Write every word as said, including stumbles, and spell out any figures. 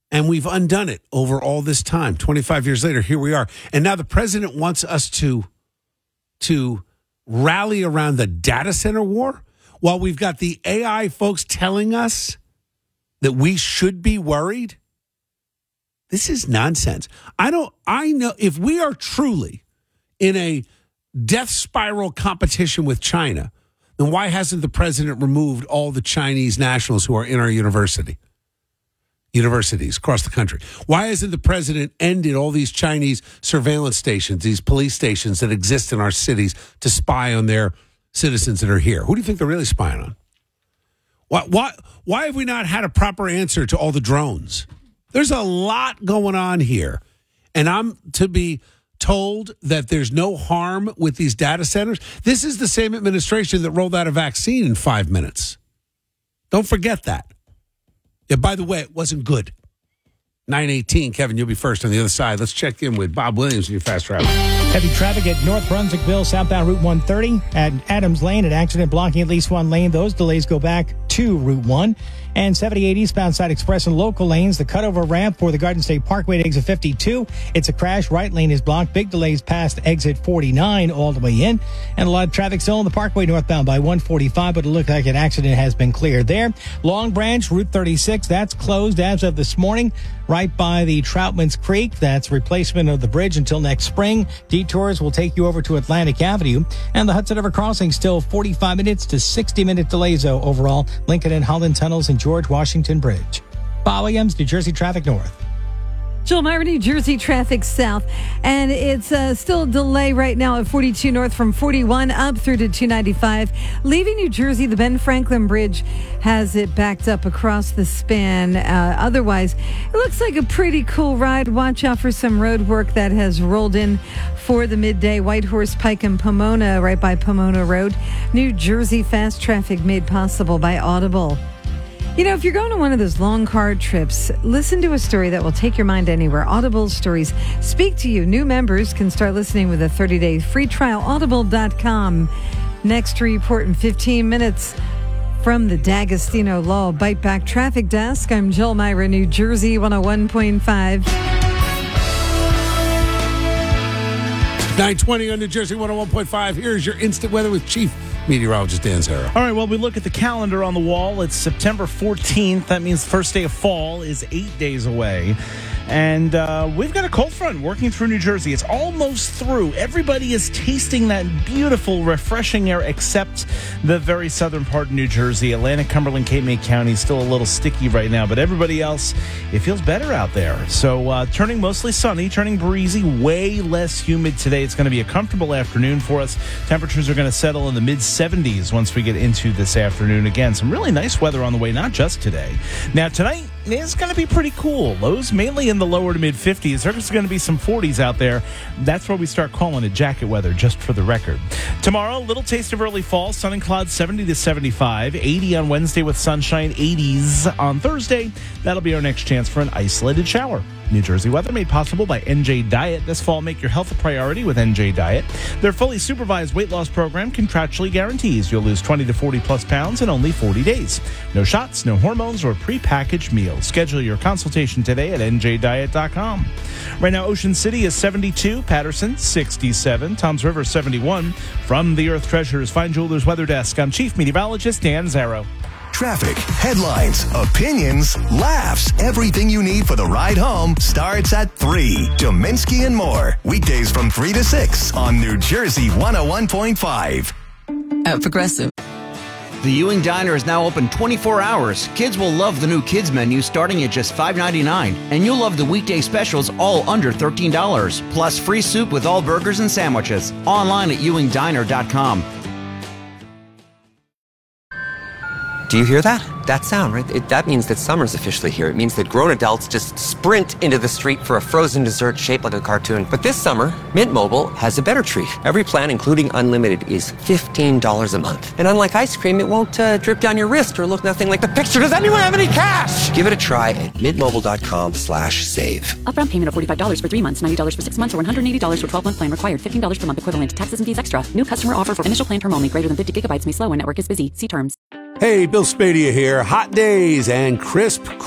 And we've undone it over all this time. twenty-five years later, here we are. And now the president wants us to, to rally around the data center war while we've got the A I folks telling us that we should be worried. This is nonsense. I don't, I know if we are truly in a death spiral competition with China, then why hasn't the president removed all the Chinese nationals who are in our university? Universities across the country. Why hasn't the president ended all these Chinese surveillance stations, these police stations that exist in our cities to spy on their citizens that are here? Who do you think they're really spying on? Why, why, why have we not had a proper answer to all the drones? There's a lot going on here. And I'm to be told that there's no harm with these data centers. This is the same administration that rolled out a vaccine in five minutes. Don't forget that. Yeah, by the way, it wasn't good. nine eighteen, Kevin, you'll be first on the other side. Let's check in with Bob Williams in your fast travel. Heavy traffic at North Brunswickville, southbound Route one thirty. At Adams Lane, an accident blocking at least one lane. Those delays go back to Route one. And seventy-eight eastbound side express and local lanes. The cutover ramp for the Garden State Parkway to exit fifty-two. It's a crash. Right lane is blocked. Big delays past exit forty-nine all the way in. And a lot of traffic still on the Parkway northbound by one forty-five, but it looks like an accident has been cleared there. Long Branch, Route thirty-six, that's closed as of this morning. Right by the Troutman's Creek. That's replacement of the bridge until next spring. Detours will take you over to Atlantic Avenue. And the Hudson River Crossing still forty-five minutes to sixty minute delays though overall. Lincoln and Holland Tunnels and George Washington Bridge. Bob Williams, New Jersey Traffic North. Joel Myra, New Jersey Traffic South. And it's uh, still a delay right now at forty-two North from forty-one up through to two ninety-five. Leaving New Jersey, the Ben Franklin Bridge has it backed up across the span. Uh, otherwise, it looks like a pretty cool ride. Watch out for some road work that has rolled in for the midday. Whitehorse Pike and Pomona, right by Pomona Road. New Jersey fast traffic made possible by Audible. You know, if you're going on one of those long car trips, listen to a story that will take your mind anywhere. Audible stories speak to you. New members can start listening with a thirty-day free trial. Audible dot com. Next report in fifteen minutes from the D'Agostino Law Bite Back Traffic Desk. I'm Joel Myra, New Jersey one oh one point five. nine twenty on New Jersey one oh one point five. Here's your instant weather with Chief Meteorologist Dan Zara. All right, well, we look at the calendar on the wall. It's September fourteenth. That means the first day of fall is eight days away. And uh, we've got a cold front working through New Jersey. It's almost through. Everybody is tasting that beautiful, refreshing air except the very southern part of New Jersey. Atlantic, Cumberland, Cape May County is still a little sticky right now, but everybody else, it feels better out there. So uh, turning mostly sunny, turning breezy, way less humid today. It's going to be a comfortable afternoon for us. Temperatures are going to settle in the mid seventies once we get into this afternoon. Again, some really nice weather on the way, not just today. Now, tonight is going to be pretty cool. Lows mainly in the lower to mid fifties. There's going to be some forties out there. That's where we start calling it jacket weather, just for the record. Tomorrow, a little taste of early fall. Sun and clouds, seventy to seventy-five. eighty on Wednesday with sunshine. eighties on Thursday. That'll be our next chance for an isolated shower. New Jersey weather made possible by N J Diet. This fall, make your health a priority with N J Diet. Their fully supervised weight loss program contractually guarantees you'll lose twenty to forty plus pounds in only forty days. No shots, no hormones, or prepackaged meals. Schedule your consultation today at N J diet dot com. Right now, Ocean City is seventy-two, Patterson sixty-seven, Toms River seventy-one. From the Earth Treasures Fine Jewelers Weather Desk, I'm Chief Meteorologist Dan Zaro. Traffic, headlines, opinions, laughs. Everything you need for the ride home starts at three. Dominski and more. Weekdays from three to six on New Jersey one oh one point five. At Progressive. The Ewing Diner is now open twenty-four hours. Kids will love the new kids menu starting at just five ninety-nine. And you'll love the weekday specials all under thirteen dollars. Plus free soup with all burgers and sandwiches. Online at ewing diner dot com. Do you hear that? That sound, right? It, that means that summer's officially here. It means that grown adults just sprint into the street for a frozen dessert shaped like a cartoon. But this summer, Mint Mobile has a better treat. Every plan, including unlimited, is fifteen dollars a month. And unlike ice cream, it won't uh, drip down your wrist or look nothing like the picture. Does anyone have any cash? Give it a try at mintmobile.com slash save. Upfront payment of forty-five dollars for three months, ninety dollars for six months, or one hundred eighty dollars for twelve-month plan required. fifteen dollars per month equivalent. Taxes and fees extra. New customer offer for initial plan term only. Greater than fifty gigabytes may slow when network is busy. See terms. Hey, Bill Spadea here. Hot days and crisp,